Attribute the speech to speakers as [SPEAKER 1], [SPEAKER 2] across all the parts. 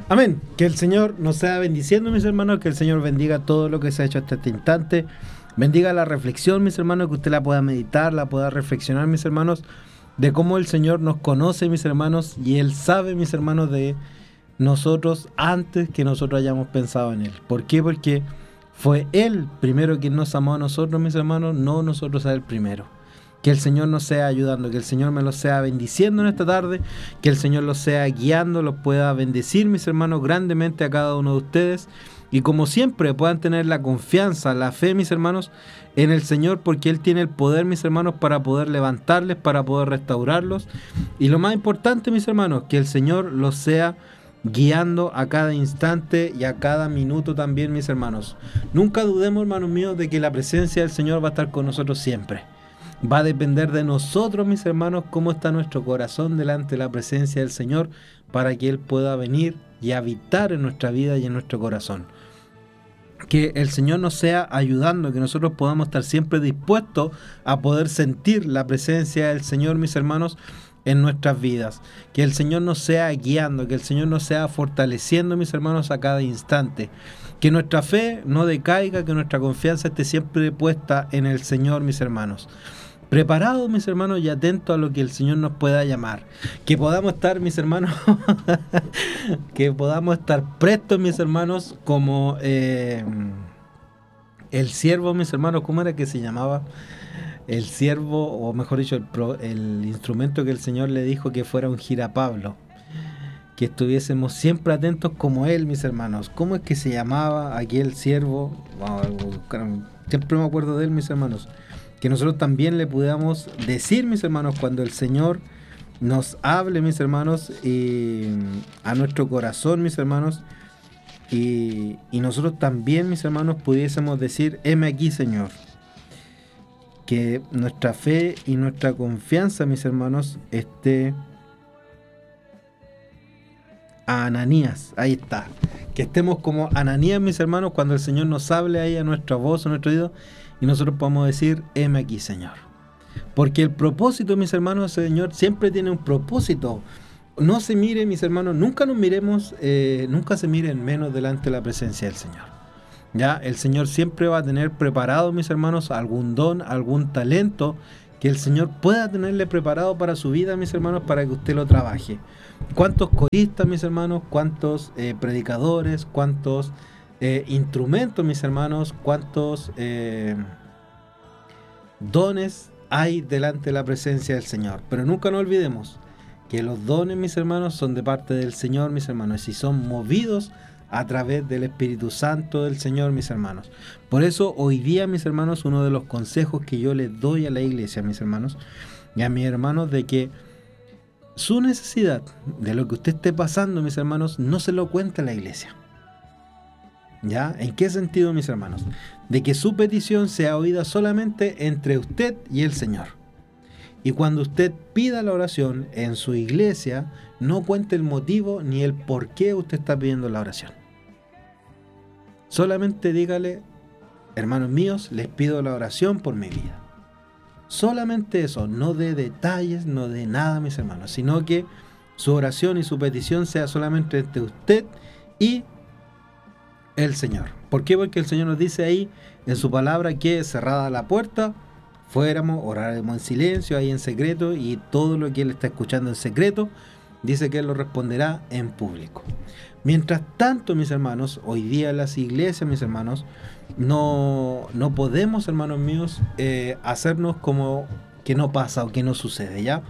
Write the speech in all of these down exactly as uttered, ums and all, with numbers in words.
[SPEAKER 1] Amén. Que el Señor nos sea bendiciendo, mis hermanos, que el Señor bendiga todo lo que se ha hecho hasta este instante. Bendiga la reflexión, mis hermanos, que usted la pueda meditar, la pueda reflexionar, mis hermanos, de cómo el Señor nos conoce, mis hermanos, y Él sabe, mis hermanos, de nosotros antes que nosotros hayamos pensado en Él. ¿Por qué? Porque fue Él primero quien nos amó a nosotros, mis hermanos, no nosotros a Él primero. Que el Señor nos sea ayudando, que el Señor me los sea bendiciendo en esta tarde, que el Señor los sea guiando, los pueda bendecir, mis hermanos, grandemente a cada uno de ustedes. Y como siempre puedan tener la confianza, la fe, mis hermanos, en el Señor, porque Él tiene el poder, mis hermanos, para poder levantarles, para poder restaurarlos. Y lo más importante, mis hermanos, que el Señor los sea guiando a cada instante y a cada minuto también, mis hermanos. Nunca dudemos, hermanos míos, de que la presencia del Señor va a estar con nosotros siempre. Va a depender de nosotros, mis hermanos, cómo está nuestro corazón delante de la presencia del Señor, para que Él pueda venir y habitar en nuestra vida y en nuestro corazón. Que el Señor nos sea ayudando, que nosotros podamos estar siempre dispuestos a poder sentir la presencia del Señor, mis hermanos, en nuestras vidas. Que el Señor nos sea guiando, que el Señor nos sea fortaleciendo, mis hermanos, a cada instante. Que nuestra fe no decaiga, que nuestra confianza esté siempre puesta en el Señor, mis hermanos. Preparados, mis hermanos, y atentos a lo que el Señor nos pueda llamar. Que podamos estar, mis hermanos, que podamos estar prestos, mis hermanos, como eh, el siervo, mis hermanos, ¿cómo era que se llamaba? El siervo, o mejor dicho, el, pro, el instrumento que el Señor le dijo que fuera ungir a Pablo. Que estuviésemos siempre atentos como él, mis hermanos. ¿Cómo es que se llamaba aquel siervo? Wow, siempre me acuerdo de él, mis hermanos. Que nosotros también le podamos decir, mis hermanos, cuando el Señor nos hable, mis hermanos, y a nuestro corazón, mis hermanos, y, y nosotros también, mis hermanos, pudiésemos decir: heme aquí, Señor. Que nuestra fe y nuestra confianza, mis hermanos, esté a Ananías. Ahí está. Que estemos como Ananías, mis hermanos, cuando el Señor nos hable ahí a nuestra voz, a nuestro oído, y nosotros podemos decir: heme aquí, Señor. Porque el propósito, mis hermanos, el Señor siempre tiene un propósito. No se mire, mis hermanos, nunca nos miremos, eh, nunca se miren menos delante de la presencia del Señor. Ya, el Señor siempre va a tener preparado, mis hermanos, algún don, algún talento que el Señor pueda tenerle preparado para su vida, mis hermanos, para que usted lo trabaje. ¿Cuántos coristas, mis hermanos? ¿Cuántos eh, predicadores? ¿Cuántos eh, instrumentos, mis hermanos? ¿Cuántos eh, dones hay delante de la presencia del Señor? Pero nunca nos olvidemos que los dones, mis hermanos, son de parte del Señor, mis hermanos, y son movidos a través del Espíritu Santo del Señor, mis hermanos. Por eso hoy día, mis hermanos, uno de los consejos que yo les doy a la iglesia, mis hermanos, y a mis hermanos, de que su necesidad, de lo que usted esté pasando, mis hermanos, no se lo cuente a la iglesia. ¿Ya? ¿En qué sentido, mis hermanos? De que su petición sea oída solamente entre usted y el Señor. Y cuando usted pida la oración en su iglesia, no cuente el motivo ni el por qué usted está pidiendo la oración. Solamente dígale: hermanos míos, les pido la oración por mi vida. Solamente eso, no dé detalles, no dé nada, mis hermanos, sino que su oración y su petición sea solamente entre usted y el Señor. ¿Por qué? Porque el Señor nos dice ahí en su palabra que, cerrada la puerta, fuéramos, oráramos en silencio, ahí en secreto, y todo lo que Él está escuchando en secreto, dice que Él lo responderá en público. Mientras tanto, mis hermanos, hoy día en las iglesias, mis hermanos, no, no podemos, hermanos míos, eh, hacernos como que no pasa o que no sucede, ¿ya?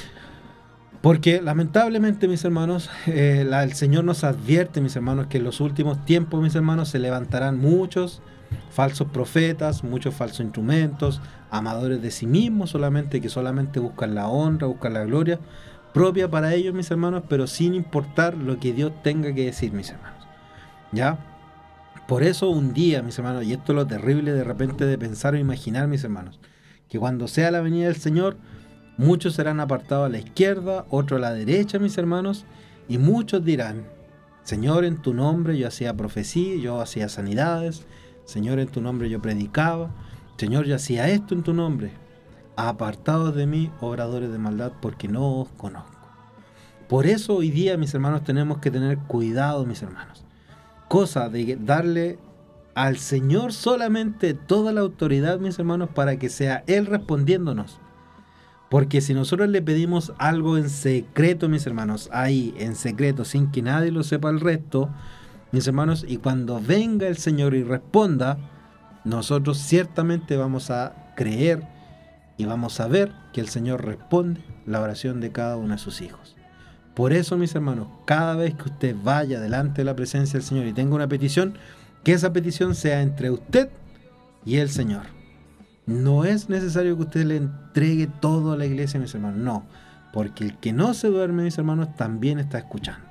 [SPEAKER 1] Porque lamentablemente, mis hermanos, eh, la, el Señor nos advierte, mis hermanos, que en los últimos tiempos, mis hermanos, se levantarán muchos falsos profetas, muchos falsos instrumentos, amadores de sí mismos solamente, que solamente buscan la honra, buscan la gloria propia para ellos, mis hermanos, pero sin importar lo que Dios tenga que decir, mis hermanos. ¿Ya? Por eso un día, mis hermanos, y esto es lo terrible de repente de pensar o imaginar, mis hermanos, que cuando sea la venida del Señor, muchos serán apartados a la izquierda, otros a la derecha, mis hermanos, y muchos dirán: Señor, en tu nombre yo hacía profecía, yo hacía sanidades, Señor, en tu nombre yo predicaba, Señor, yo hacía esto en tu nombre. Apartados de mí, obradores de maldad, porque no os conozco. Por eso hoy día, mis hermanos, tenemos que tener cuidado, mis hermanos. Cosa de darle al Señor solamente toda la autoridad, mis hermanos, para que sea Él respondiéndonos. Porque si nosotros le pedimos algo en secreto, mis hermanos, ahí en secreto, sin que nadie lo sepa el resto, mis hermanos, y cuando venga el Señor y responda, nosotros ciertamente vamos a creer y vamos a ver que el Señor responde la oración de cada uno de sus hijos. Por eso, mis hermanos, cada vez que usted vaya delante de la presencia del Señor y tenga una petición, que esa petición sea entre usted y el Señor. No es necesario que usted le entregue todo a la iglesia, mis hermanos, no, porque el que no se duerme, mis hermanos, también está escuchando.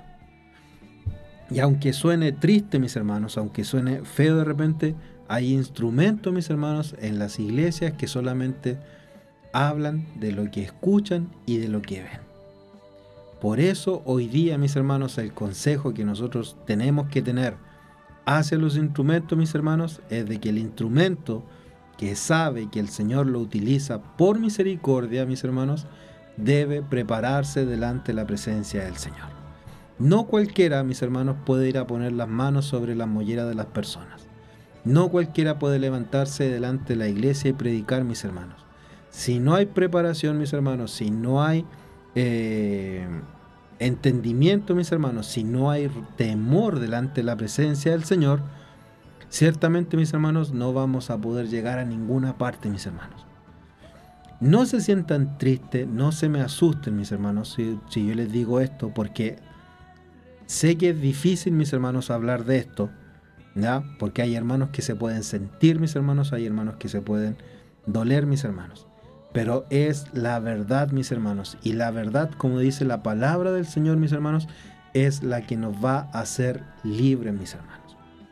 [SPEAKER 1] Y aunque suene triste, mis hermanos, aunque suene feo de repente, hay instrumentos, mis hermanos, en las iglesias que solamente hablan de lo que escuchan y de lo que ven. Por eso hoy día, mis hermanos, el consejo que nosotros tenemos que tener hacia los instrumentos, mis hermanos, es de que el instrumento que sabe que el Señor lo utiliza por misericordia, mis hermanos, debe prepararse delante de la presencia del Señor. No cualquiera, mis hermanos, puede ir a poner las manos sobre las molleras de las personas. No cualquiera puede levantarse delante de la iglesia y predicar, mis hermanos. Si no hay preparación, mis hermanos, si no hay eh, entendimiento, mis hermanos, si no hay temor delante de la presencia del Señor, ciertamente, mis hermanos, no vamos a poder llegar a ninguna parte, mis hermanos. No se sientan tristes, no se me asusten, mis hermanos, si, si yo les digo esto, porque sé que es difícil, mis hermanos, hablar de esto, ¿ya? Porque hay hermanos que se pueden sentir, mis hermanos, hay hermanos que se pueden doler, mis hermanos. Pero es la verdad, mis hermanos, y la verdad, como dice la palabra del Señor, mis hermanos, es la que nos va a hacer libres, mis hermanos.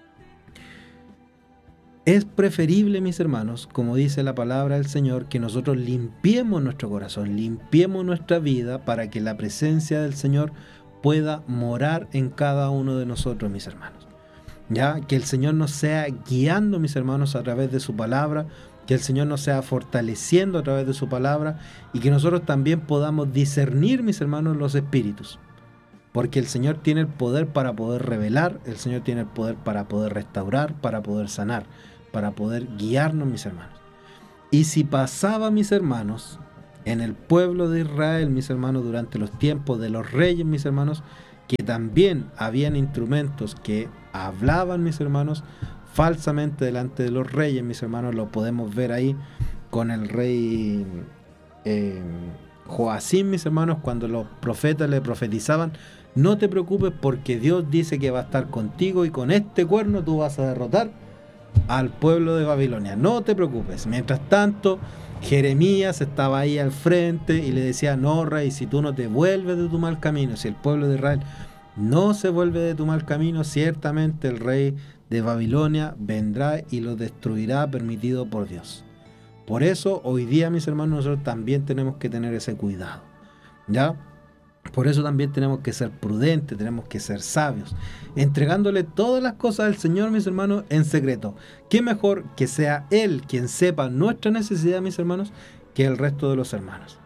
[SPEAKER 1] Es preferible, mis hermanos, como dice la palabra del Señor, que nosotros limpiemos nuestro corazón, limpiemos nuestra vida para que la presencia del Señor pueda morar en cada uno de nosotros, mis hermanos. Ya, que el Señor nos sea guiando, mis hermanos, a través de su palabra, que el Señor nos sea fortaleciendo a través de su palabra y que nosotros también podamos discernir, mis hermanos, los espíritus. Porque el Señor tiene el poder para poder revelar, el Señor tiene el poder para poder restaurar, para poder sanar, para poder guiarnos, mis hermanos. Y si pasaba, mis hermanos, en el pueblo de Israel, mis hermanos, durante los tiempos de los reyes, mis hermanos, que también habían instrumentos que hablaban, mis hermanos, falsamente delante de los reyes, mis hermanos, lo podemos ver ahí con el rey eh, Joacim, mis hermanos, cuando los profetas le profetizaban: no te preocupes porque Dios dice que va a estar contigo y con este cuerno tú vas a derrotar al pueblo de Babilonia, no te preocupes. Mientras tanto, Jeremías estaba ahí al frente y le decía: no, rey, si tú no te vuelves de tu mal camino, si el pueblo de Israel no se vuelve de tu mal camino, ciertamente el rey de Babilonia vendrá y lo destruirá, permitido por Dios. Por eso hoy día, mis hermanos, nosotros también tenemos que tener ese cuidado, ¿ya? Por eso también tenemos que ser prudentes, tenemos que ser sabios, entregándole todas las cosas al Señor, mis hermanos, en secreto. ¿Qué mejor que sea Él quien sepa nuestra necesidad, mis hermanos, que el resto de los hermanos?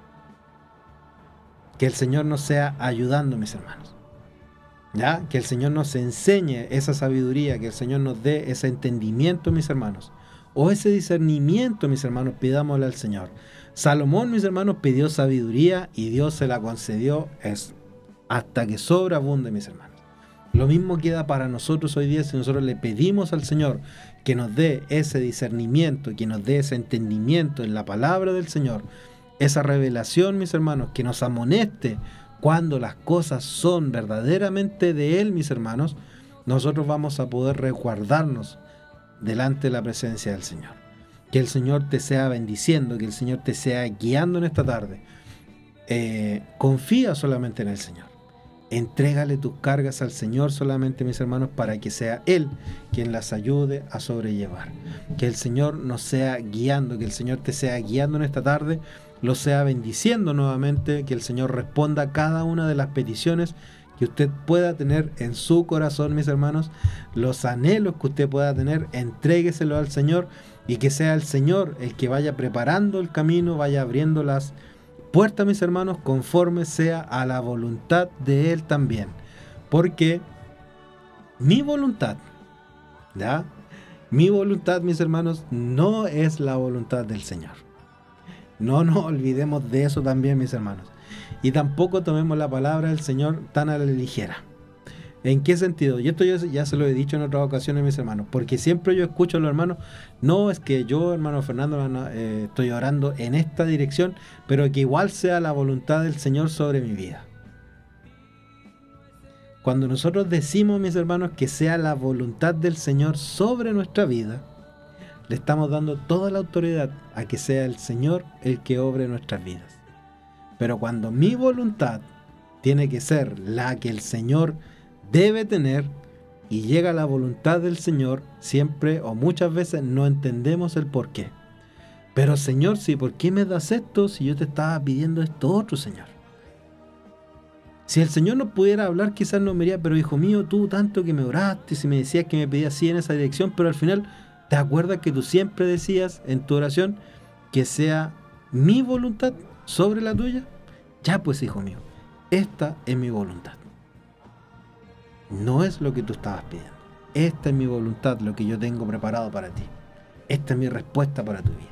[SPEAKER 1] Que el Señor nos sea ayudando, mis hermanos. ¿Ya? Que el Señor nos enseñe esa sabiduría, que el Señor nos dé ese entendimiento, mis hermanos, o ese discernimiento, mis hermanos, pidámosle al Señor. Salomón, mis hermanos, pidió sabiduría y Dios se la concedió es, hasta que sobreabunde, mis hermanos. Lo mismo queda para nosotros hoy día si nosotros le pedimos al Señor que nos dé ese discernimiento, que nos dé ese entendimiento en la palabra del Señor, esa revelación, mis hermanos, que nos amoneste cuando las cosas son verdaderamente de Él, mis hermanos, nosotros vamos a poder resguardarnos delante de la presencia del Señor. Que el Señor te sea bendiciendo, que el Señor te sea guiando en esta tarde. Eh, confía solamente en el Señor. Entrégale tus cargas al Señor solamente, mis hermanos, para que sea Él quien las ayude a sobrellevar. Que el Señor nos sea guiando, que el Señor te sea guiando en esta tarde, lo sea bendiciendo nuevamente, que el Señor responda a cada una de las peticiones que usted pueda tener en su corazón, mis hermanos, los anhelos que usted pueda tener, entrégueselo al Señor y que sea el Señor el que vaya preparando el camino, vaya abriendo las puertas, mis hermanos, conforme sea a la voluntad de Él también. Porque mi voluntad, ¿ya? Mi voluntad, mis hermanos, no es la voluntad del Señor. No nos olvidemos de eso también, mis hermanos. Y tampoco tomemos la palabra del Señor tan a la ligera. ¿En qué sentido? Y esto yo ya se lo he dicho en otras ocasiones, mis hermanos, porque siempre yo escucho a los hermanos, no es que yo, hermano Fernando, eh, estoy orando en esta dirección, pero que igual sea la voluntad del Señor sobre mi vida. Cuando nosotros decimos, mis hermanos, que sea la voluntad del Señor sobre nuestra vida, le estamos dando toda la autoridad a que sea el Señor el que obre nuestras vidas. Pero cuando mi voluntad tiene que ser la que el Señor debe tener y llega la voluntad del Señor, siempre o muchas veces no entendemos el por qué. Pero Señor, sí, ¿por qué me das esto si yo te estaba pidiendo esto otro, Señor? Si el Señor no pudiera hablar, quizás no me diría, pero hijo mío, tú tanto que me oraste, si me decías que me pedías así en esa dirección, pero al final, ¿te acuerdas que tú siempre decías en tu oración que sea mi voluntad sobre la tuya? Ya pues, hijo mío, esta es mi voluntad. No es lo que tú estabas pidiendo. Esta es mi voluntad, lo que yo tengo preparado para ti. Esta es mi respuesta para tu vida.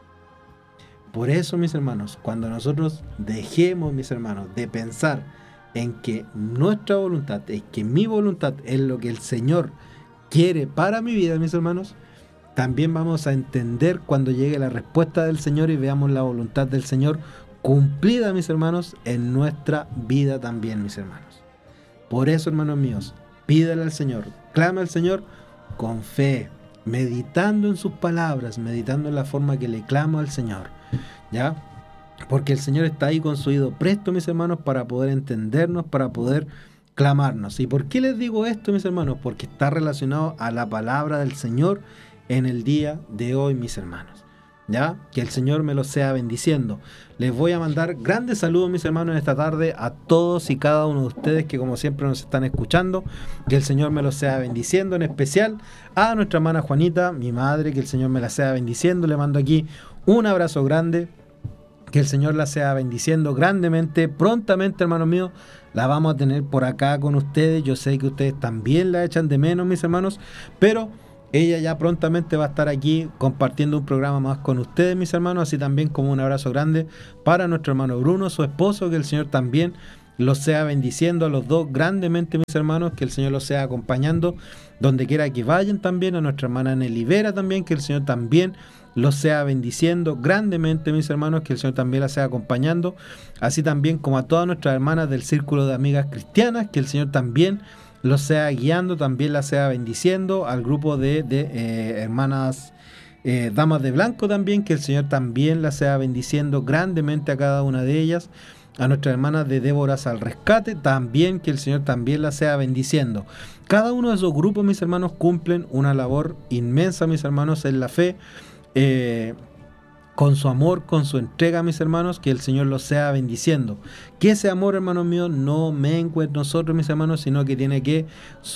[SPEAKER 1] Por eso, mis hermanos, cuando nosotros dejemos, mis hermanos, de pensar en que nuestra voluntad, es que mi voluntad es lo que el Señor quiere para mi vida, mis hermanos, también vamos a entender cuando llegue la respuesta del Señor y veamos la voluntad del Señor cumplida, mis hermanos, en nuestra vida también, mis hermanos. Por eso, hermanos míos, pídale al Señor, clama al Señor con fe, meditando en sus palabras, meditando en la forma que le clamo al Señor, ¿ya? Porque el Señor está ahí con su oído presto, mis hermanos, para poder entendernos, para poder clamarnos. ¿Y por qué les digo esto, mis hermanos? Porque está relacionado a la palabra del Señor en el día de hoy, mis hermanos. ¿Ya? Que el Señor me lo sea bendiciendo. Les voy a mandar grandes saludos, mis hermanos, en esta tarde a todos y cada uno de ustedes que como siempre nos están escuchando. Que el Señor me lo sea bendiciendo, en especial a nuestra hermana Juanita, mi madre, que el Señor me la sea bendiciendo. Le mando aquí un abrazo grande. Que el Señor la sea bendiciendo grandemente. Prontamente, hermanos míos, la vamos a tener por acá con ustedes. Yo sé que ustedes también la echan de menos, mis hermanos, pero ella ya prontamente va a estar aquí compartiendo un programa más con ustedes, mis hermanos, así también como un abrazo grande para nuestro hermano Bruno, su esposo, que el Señor también los sea bendiciendo a los dos grandemente, mis hermanos, que el Señor los sea acompañando donde quiera que vayan también, a nuestra hermana Nelly Vera también, que el Señor también los sea bendiciendo grandemente, mis hermanos, que el Señor también la sea acompañando, así también como a todas nuestras hermanas del Círculo de Amigas Cristianas, que el Señor también los sea guiando, también la sea bendiciendo, al grupo de, de eh, hermanas eh, Damas de Blanco también, que el Señor también la sea bendiciendo grandemente a cada una de ellas, a nuestras hermanas de Déboras al Rescate, también que el Señor también la sea bendiciendo. Cada uno de esos grupos, mis hermanos, cumplen una labor inmensa, mis hermanos, en la fe, eh, con su amor, con su entrega, mis hermanos, que el Señor los sea bendiciendo. Que ese amor, hermanos míos, no mengue en nosotros, mis hermanos, sino que tiene que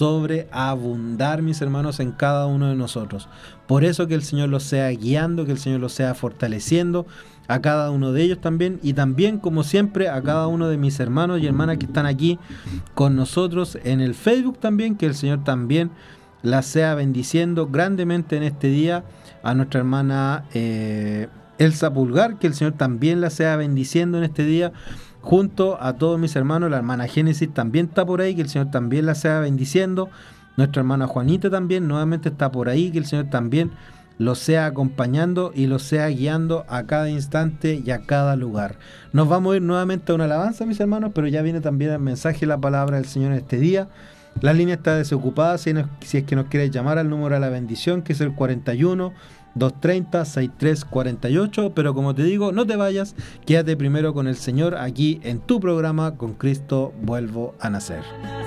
[SPEAKER 1] sobreabundar, mis hermanos, en cada uno de nosotros. Por eso que el Señor los sea guiando, que el Señor los sea fortaleciendo a cada uno de ellos también, y también, como siempre, a cada uno de mis hermanos y hermanas que están aquí con nosotros en el Facebook también, que el Señor también la sea bendiciendo grandemente en este día. A nuestra hermana eh, Elsa Pulgar, que el Señor también la sea bendiciendo en este día, junto a todos mis hermanos. La hermana Génesis también está por ahí, que el Señor también la sea bendiciendo. Nuestra hermana Juanita también nuevamente está por ahí, que el Señor también los sea acompañando y los sea guiando a cada instante y a cada lugar. Nos vamos a ir nuevamente a una alabanza, mis hermanos, pero ya viene también el mensaje y la palabra del Señor en este día. La línea está desocupada, si, nos, si es que nos quieres llamar al número de la bendición, que es el cuarenta y uno, doscientos treinta, sesenta y tres cuarenta y ocho, pero como te digo, no te vayas, quédate primero con el Señor aquí en tu programa Con Cristo Vuelvo a Nacer.